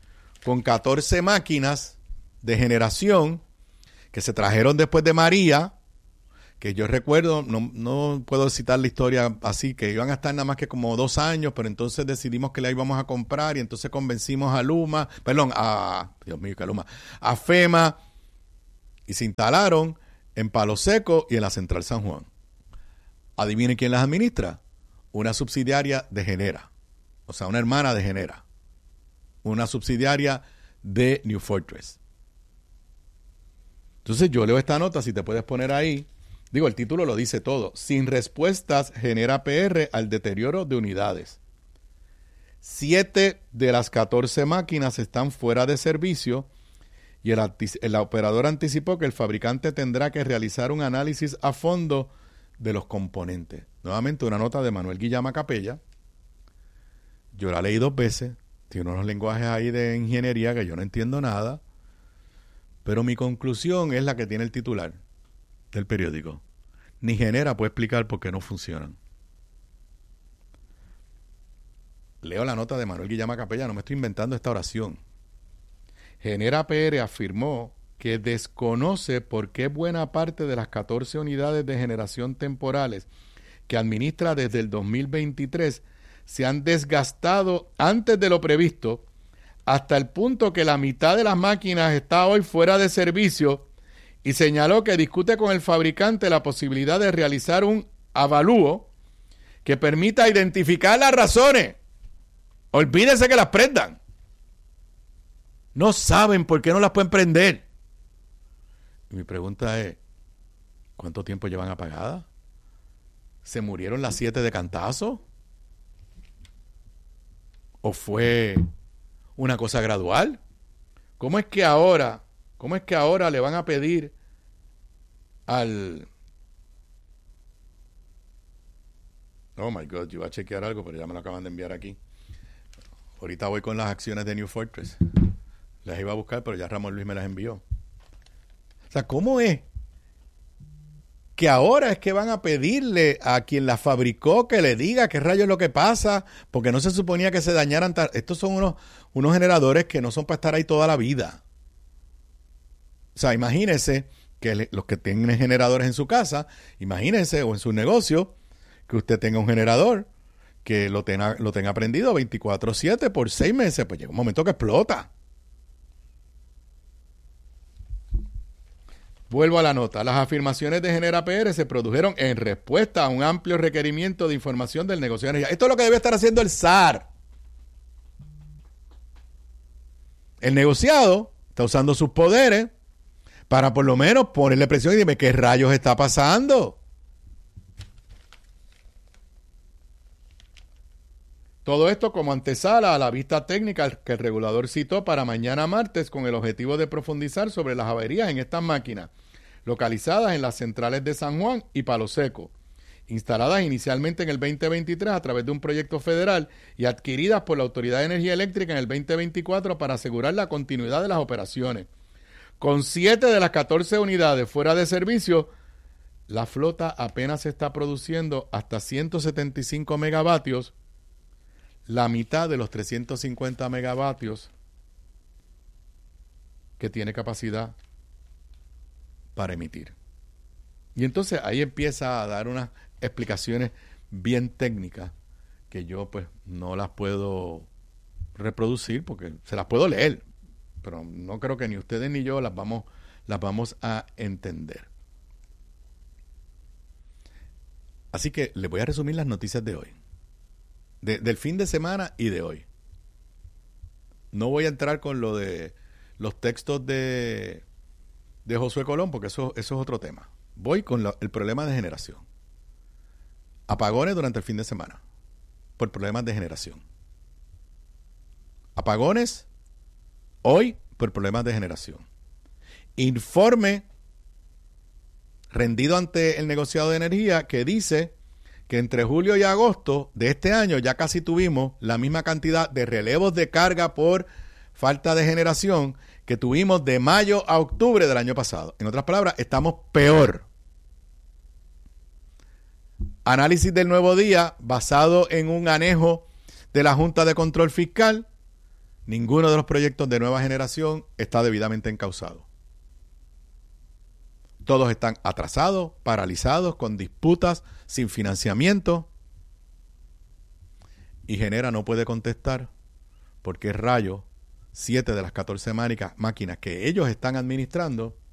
con catorce máquinas de generación que se trajeron después de María, que yo recuerdo, no, no puedo citar la historia así, que iban a estar nada más que como dos años, pero entonces decidimos que la íbamos a comprar y entonces convencimos a Luma, perdón, a, Dios mío, que Luma, a FEMA, y se instalaron en Palo Seco y en la Central San Juan. Adivinen quién las administra. Una subsidiaria de Genera, o sea, una hermana de Genera, una subsidiaria de New Fortress. Entonces yo leo esta nota, si te puedes poner ahí. Digo, el título lo dice todo. Sin respuestas, Genera P R al deterioro de unidades. Siete de las catorce máquinas están fuera de servicio y el, el operador anticipó que el fabricante tendrá que realizar un análisis a fondo de los componentes. Nuevamente una nota de Manuel Guillama Capella. Yo la leí dos veces. Tiene unos lenguajes ahí de ingeniería que yo no entiendo nada. Pero mi conclusión es la que tiene el titular del periódico. Ni Genera puede explicar por qué no funcionan. Leo la nota de Manuel Guillama Capella, no me estoy inventando esta oración. Genera P R afirmó que desconoce por qué buena parte de las catorce unidades de generación temporales que administra desde el dos mil veintitrés se han desgastado antes de lo previsto, hasta el punto que la mitad de las máquinas está hoy fuera de servicio, y señaló que discute con el fabricante la posibilidad de realizar un avalúo que permita identificar las razones. Olvídense que las prendan. No saben por qué no las pueden prender. Y mi pregunta es, ¿cuánto tiempo llevan apagadas? ¿Se murieron las siete de cantazo? ¿O fue una cosa gradual? ¿Cómo es que ahora, cómo es que ahora le van a pedir al... Oh my God, yo iba a chequear algo, pero ya me lo acaban de enviar aquí. Ahorita voy con las acciones de New Fortress. Las iba a buscar, pero ya Ramón Luis me las envió. O sea, ¿cómo es que ahora es que van a pedirle a quien la fabricó que le diga qué rayos es lo que pasa? Porque no se suponía que se dañaran. Tar- Estos son unos, unos generadores que no son para estar ahí toda la vida. O sea, imagínense que le, los que tienen generadores en su casa, imagínense, o en su negocio, que usted tenga un generador que lo tenga, lo tenga prendido veinticuatro siete por seis meses, pues llega un momento que explota. Vuelvo a la nota. Las afirmaciones de Genera P R se produjeron en respuesta a un amplio requerimiento de información del negocio de energía. Esto es lo que debe estar haciendo el S A R. El negociado está usando sus poderes para por lo menos ponerle presión y dime qué rayos está pasando. Todo esto como antesala a la vista técnica que el regulador citó para mañana martes con el objetivo de profundizar sobre las averías en estas máquinas, localizadas en las centrales de San Juan y Palo Seco, instaladas inicialmente en el veinte veintitrés a través de un proyecto federal y adquiridas por la Autoridad de Energía Eléctrica en el veinte veinticuatro para asegurar la continuidad de las operaciones. Con siete de las catorce unidades fuera de servicio, la flota apenas está produciendo hasta ciento setenta y cinco megavatios, la mitad de los trescientos cincuenta megavatios que tiene capacidad para emitir. Y entonces ahí empieza a dar unas explicaciones bien técnicas que yo pues no las puedo reproducir porque se las puedo leer, pero no creo que ni ustedes ni yo las vamos, las vamos a entender. Así que les voy a resumir las noticias de hoy. De, del fin de semana y de hoy. No voy a entrar con lo de los textos de, de Josué Colón, porque eso, eso es otro tema. Voy con la, el problema de generación. Apagones durante el fin de semana por problemas de generación. Apagones hoy por problemas de generación. Informe rendido ante el negociado de energía que dice que entre julio y agosto de este año ya casi tuvimos la misma cantidad de relevos de carga por falta de generación que tuvimos de mayo a octubre del año pasado. En otras palabras, estamos peor. Análisis del Nuevo Día basado en un anejo de la Junta de Control Fiscal ninguno de los proyectos de nueva generación está debidamente encauzado. Todos están atrasados, paralizados, con disputas, sin financiamiento. Y Genera no puede contestar porque Rayo, siete de las catorce máquinas que ellos están administrando,